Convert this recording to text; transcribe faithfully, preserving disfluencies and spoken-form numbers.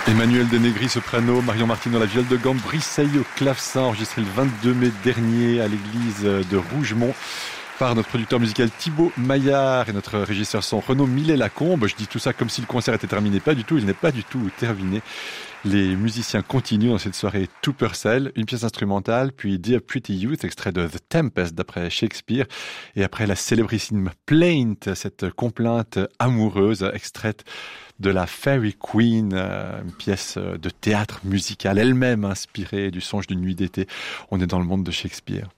Emmanuel Denegri, soprano, Marion Martino, la viole de gambe, Briseille au clavecin, enregistré le vingt-deux mai dernier à l'église de Rougemont par notre producteur musical Thibaut Maillard et notre régisseur son Renaud Millet-Lacombe. Je dis tout ça comme si le concert était terminé. Pas du tout, il n'est pas du tout terminé. Les musiciens continuent dans cette soirée Two Purcell, une pièce instrumentale, puis Dear Pretty Youth, extrait de The Tempest d'après Shakespeare, et après la célébrissime Plaint, cette complainte amoureuse extraite de la Fairy Queen, une pièce de théâtre musical elle-même inspirée du songe d'une nuit d'été. On est dans le monde de Shakespeare.